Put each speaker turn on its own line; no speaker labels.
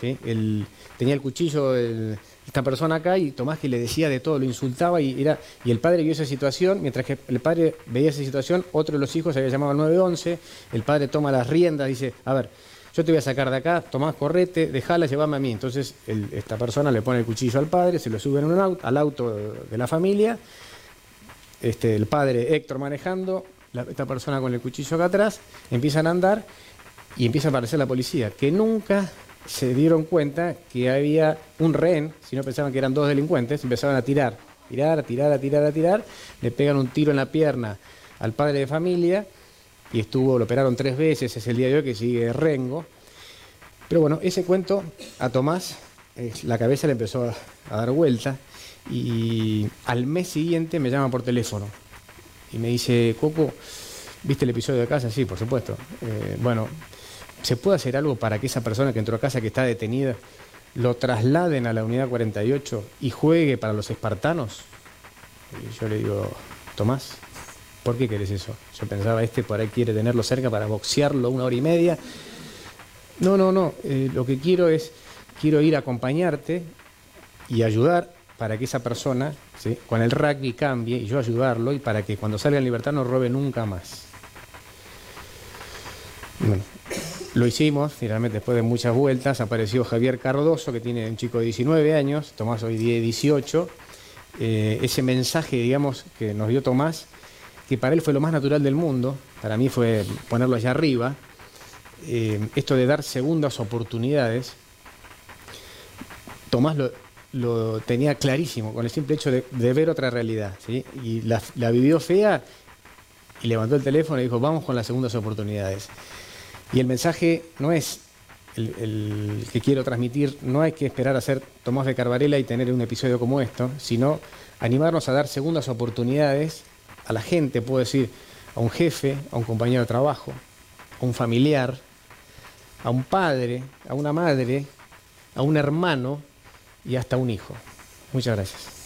¿sí? Tenía el cuchillo esta persona acá y Tomás que le decía de todo, lo insultaba y el padre vio esa situación, mientras que el padre veía esa situación, otro de los hijos se había llamado al 911, el padre toma las riendas, dice, a ver, yo te voy a sacar de acá, Tomás, correte, dejala, llévame a mí. Entonces esta persona le pone el cuchillo al padre, se lo sube en al auto de la familia, el padre Héctor manejando, esta persona con el cuchillo acá atrás, empiezan a andar y empieza a aparecer la policía, que nunca se dieron cuenta que había un rehén, si no pensaban que eran dos delincuentes, empezaban a tirar, le pegan un tiro en la pierna al padre de familia y lo operaron 3 veces, es el día de hoy que sigue rengo. Pero bueno, ese cuento a Tomás, la cabeza le empezó a dar vuelta y al mes siguiente me llama por teléfono y me dice, Coco, ¿viste el episodio de casa? Sí, por supuesto. Bueno, ¿se puede hacer algo para que esa persona que entró a casa, que está detenida, lo trasladen a la unidad 48 y juegue para los espartanos? Y yo le digo, Tomás, ¿por qué querés eso? Yo pensaba, por ahí quiere tenerlo cerca para boxearlo 1 hora y media. No, lo que quiero ir a acompañarte y ayudar para que esa persona, ¿sí?, con el rugby cambie y yo ayudarlo y para que cuando salga en libertad no robe nunca más. Bueno, lo hicimos, finalmente después de muchas vueltas apareció Javier Cardoso, que tiene un chico de 19 años, Tomás hoy día 18. Ese mensaje, digamos, que nos dio Tomás, que para él fue lo más natural del mundo, para mí fue ponerlo allá arriba, esto de dar segundas oportunidades, Tomás lo tenía clarísimo, con el simple hecho de ver otra realidad, ¿sí? Y la vivió fea y levantó el teléfono y dijo, vamos con las segundas oportunidades. Y el mensaje no es el que quiero transmitir, no hay que esperar a ser Tomás de Carvarela y tener un episodio como esto, sino animarnos a dar segundas oportunidades a la gente, puedo decir, a un jefe, a un compañero de trabajo, a un familiar, a un padre, a una madre, a un hermano y hasta un hijo. Muchas gracias.